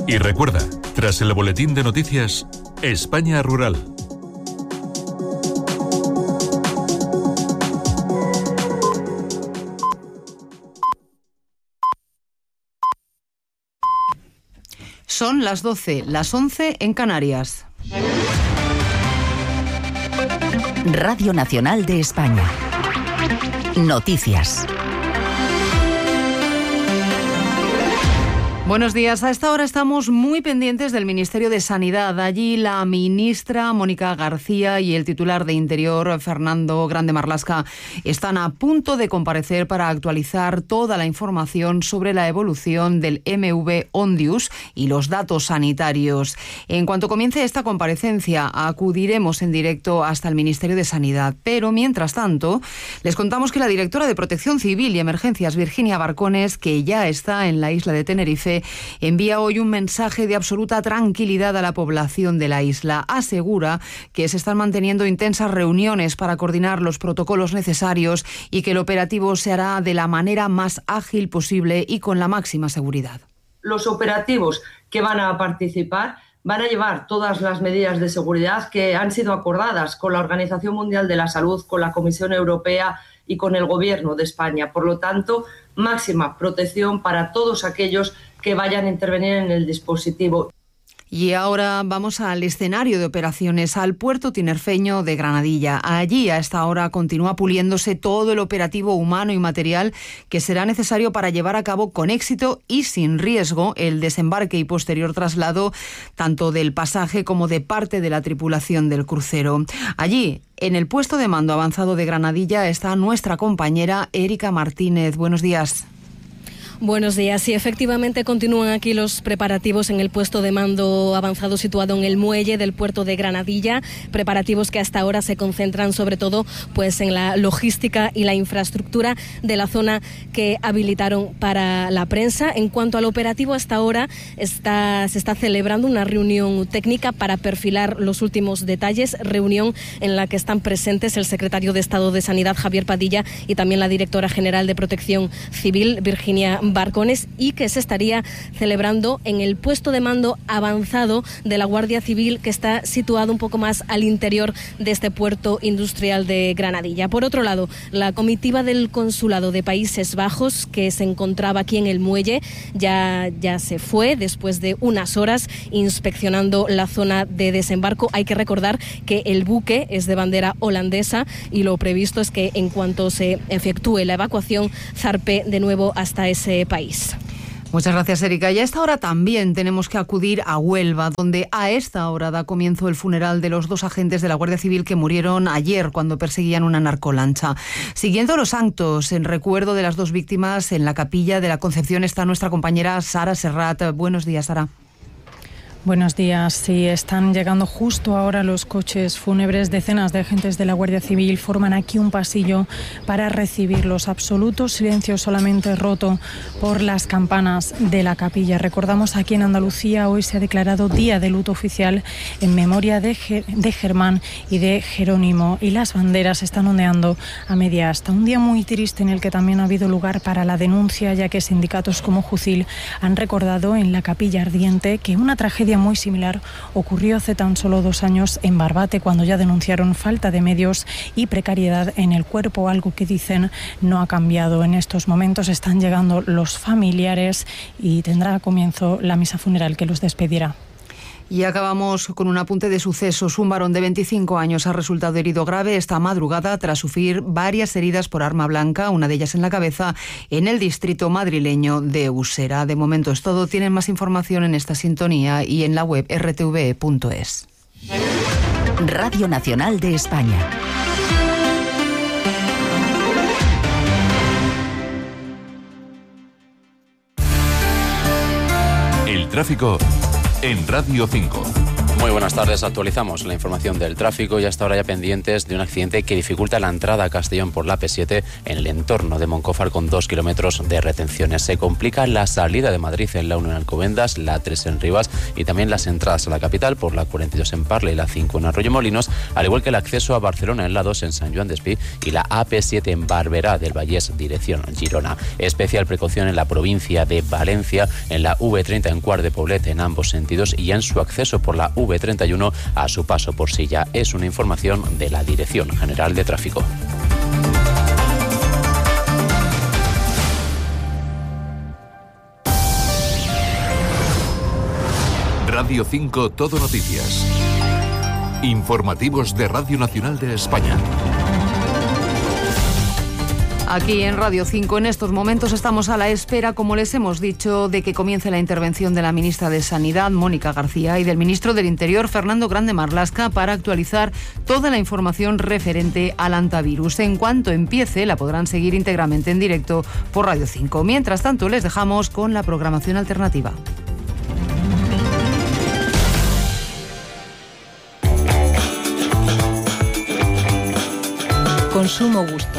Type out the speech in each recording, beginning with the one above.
Y recuerda, tras el boletín de noticias, España Rural. Son las 12, las 11 en Canarias. Radio Nacional de España. Noticias. Buenos días. A esta hora estamos muy pendientes del Ministerio de Sanidad. Allí la ministra Mónica García y el titular de Interior, Fernando Grande Marlaska, están a punto de comparecer para actualizar toda la información sobre la evolución del MV Ondius y los datos sanitarios. En cuanto comience esta comparecencia, acudiremos en directo hasta el Ministerio de Sanidad. Pero, mientras tanto, les contamos que la directora de Protección Civil y Emergencias, Virginia Barcones, que ya está en la isla de Tenerife, envía hoy un mensaje de absoluta tranquilidad a la población de la isla. Asegura que se están manteniendo intensas reuniones para coordinar los protocolos necesarios y que el operativo se hará de la manera más ágil posible y con la máxima seguridad. Los operativos que van a participar van a llevar todas las medidas de seguridad que han sido acordadas con la Organización Mundial de la Salud, con la Comisión Europea y con el Gobierno de España. Por lo tanto, máxima protección para todos aquellos que vayan a intervenir en el dispositivo. Y ahora vamos al escenario de operaciones, al puerto tinerfeño de Granadilla. Allí, a esta hora, continúa puliéndose todo el operativo humano y material que será necesario para llevar a cabo con éxito y sin riesgo el desembarque y posterior traslado tanto del pasaje como de parte de la tripulación del crucero. Allí, en el puesto de mando avanzado de Granadilla, está nuestra compañera Erika Martínez. Buenos días. Buenos días. Y efectivamente continúan aquí los preparativos en el puesto de mando avanzado situado en el muelle del puerto de Granadilla. Preparativos que hasta ahora se concentran sobre todo pues en la logística y la infraestructura de la zona que habilitaron para la prensa. En cuanto al operativo, hasta ahora se está celebrando una reunión técnica para perfilar los últimos detalles, reunión en la que están presentes el secretario de Estado de Sanidad, Javier Padilla, y también la directora general de Protección Civil, Virginia Barcones, y que se estaría celebrando en el puesto de mando avanzado de la Guardia Civil, que está situado un poco más al interior de este puerto industrial de Granadilla. Por otro lado, la comitiva del Consulado de Países Bajos, que se encontraba aquí en el muelle, ya se fue después de unas horas inspeccionando la zona de desembarco. Hay que recordar que el buque es de bandera holandesa y lo previsto es que en cuanto se efectúe la evacuación zarpe de nuevo hasta ese país. Muchas gracias, Erika. Y a esta hora también tenemos que acudir a Huelva, donde a esta hora da comienzo el funeral de los 2 agentes de la Guardia Civil que murieron ayer cuando perseguían una narcolancha. Siguiendo los actos en recuerdo de las 2 víctimas, en la capilla de la Concepción está nuestra compañera Sara Serrat. Buenos días, Sara. Buenos días. Sí, están llegando justo ahora los coches fúnebres. Decenas de agentes de la Guardia Civil forman aquí un pasillo para recibirlos. Absoluto silencio, solamente roto por las campanas de la capilla. Recordamos, aquí en Andalucía hoy se ha declarado día de luto oficial en memoria de Germán y de Jerónimo, y las banderas están ondeando a media asta. Un día muy triste en el que también ha habido lugar para la denuncia, ya que sindicatos como Jucil han recordado en la Capilla Ardiente que una tragedia muy similar ocurrió hace tan solo 2 años en Barbate, cuando ya denunciaron falta de medios y precariedad en el cuerpo, algo que dicen no ha cambiado. En estos momentos están llegando los familiares y tendrá comienzo la misa funeral que los despedirá. Y acabamos con un apunte de sucesos. Un varón de 25 años ha resultado herido grave esta madrugada tras sufrir varias heridas por arma blanca, una de ellas en la cabeza, en el distrito madrileño de Usera. De momento es todo. Tienen más información en esta sintonía y en la web rtve.es. Radio Nacional de España. El tráfico en Radio 5. Muy buenas tardes, actualizamos la información del tráfico y hasta ahora ya pendientes de un accidente que dificulta la entrada a Castellón por la AP7 en el entorno de Moncófar con 2 kilómetros de retenciones. Se complica la salida de Madrid en la 1 en Alcobendas, la 3 en Rivas y también las entradas a la capital por la 42 en Parla y la 5 en Arroyomolinos, al igual que el acceso a Barcelona en la 2 en Sant Joan d'Espí y la AP7 en Barberá del Vallès, dirección Girona. Especial precaución en la provincia de Valencia, en la V30 en Quart de Poblet en ambos sentidos y en su acceso por la V31 a su paso por Silla. Es una información de la Dirección General de Tráfico. Radio 5 Todo Noticias. Informativos de Radio Nacional de España. Aquí en Radio 5 en estos momentos estamos a la espera, como les hemos dicho, de que comience la intervención de la ministra de Sanidad, Mónica García, y del ministro del Interior, Fernando Grande Marlaska, para actualizar toda la información referente al antivirus. En cuanto empiece, la podrán seguir íntegramente en directo por Radio 5. Mientras tanto, les dejamos con la programación alternativa. Consumo gusto.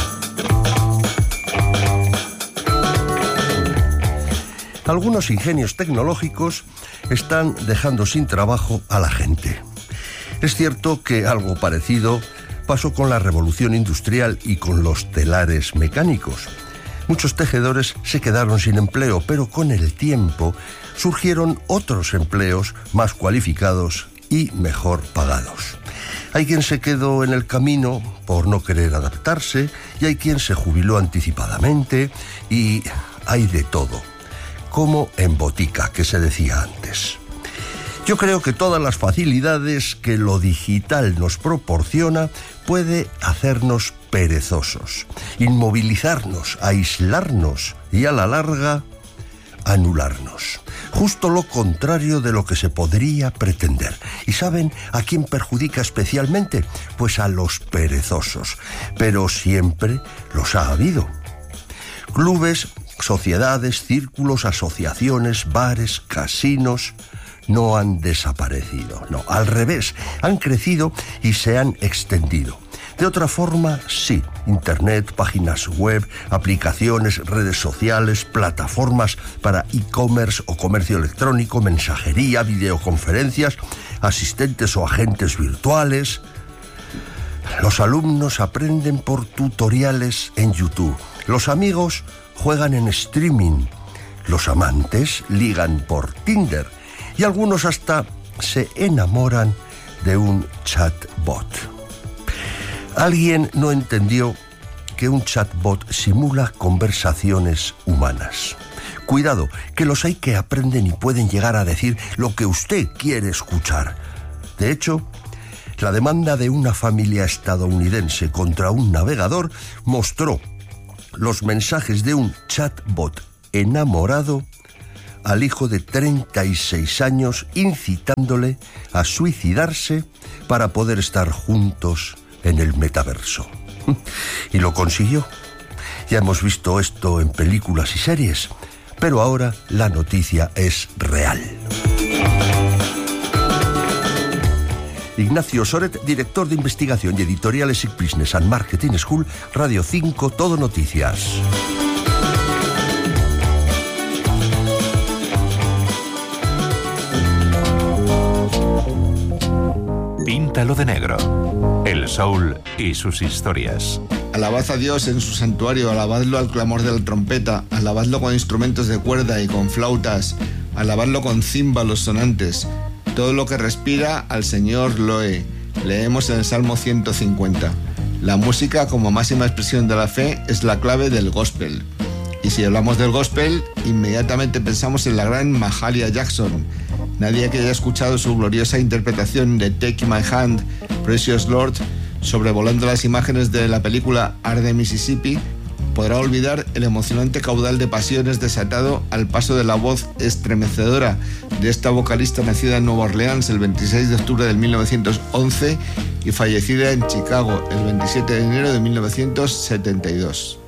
Algunos ingenios tecnológicos están dejando sin trabajo a la gente. Es cierto que algo parecido pasó con la revolución industrial y con los telares mecánicos. Muchos tejedores se quedaron sin empleo, pero con el tiempo surgieron otros empleos más cualificados y mejor pagados. Hay quien se quedó en el camino por no querer adaptarse y hay quien se jubiló anticipadamente y hay de todo. Como en botica, que se decía antes. Yo creo que todas las facilidades que lo digital nos proporciona puede hacernos perezosos, inmovilizarnos, aislarnos y a la larga anularnos. Justo lo contrario de lo que se podría pretender. ¿Y saben a quién perjudica especialmente? Pues a los perezosos. Pero siempre los ha habido. Clubes, sociedades, círculos, asociaciones, bares, casinos no han desaparecido. No, al revés, han crecido y se han extendido. De otra forma, sí, Internet, páginas web, aplicaciones, redes sociales, plataformas para e-commerce o comercio electrónico, mensajería, videoconferencias, asistentes o agentes virtuales. Los alumnos aprenden por tutoriales en YouTube. Los amigos juegan en streaming. Los amantes ligan por Tinder. Y algunos hasta se enamoran de un chatbot. Alguien no entendió que un chatbot simula conversaciones humanas. Cuidado, que los hay que aprenden y pueden llegar a decir lo que usted quiere escuchar. De hecho, la demanda de una familia estadounidense contra un navegador mostró los mensajes de un chatbot enamorado al hijo de 36 años, incitándole a suicidarse para poder estar juntos en el metaverso. Y lo consiguió. Ya hemos visto esto en películas y series, pero ahora la noticia es real. Ignacio Soret, director de investigación y editoriales SIC Business and Marketing School, Radio 5, Todo Noticias. Píntalo de negro. El soul y sus historias. Alabad a Dios en su santuario, alabadlo al clamor de la trompeta, alabadlo con instrumentos de cuerda y con flautas, alabadlo con címbalos sonantes. Todo lo que respira, al Señor loe. Leemos en el Salmo 150. La música, como máxima expresión de la fe, es la clave del gospel. Y si hablamos del gospel, inmediatamente pensamos en la gran Mahalia Jackson. Nadie que haya escuchado su gloriosa interpretación de Take My Hand, Precious Lord, sobrevolando las imágenes de la película Arde Mississippi, podrá olvidar el emocionante caudal de pasiones desatado al paso de la voz estremecedora de esta vocalista nacida en Nueva Orleans el 26 de octubre de 1911 y fallecida en Chicago el 27 de enero de 1972.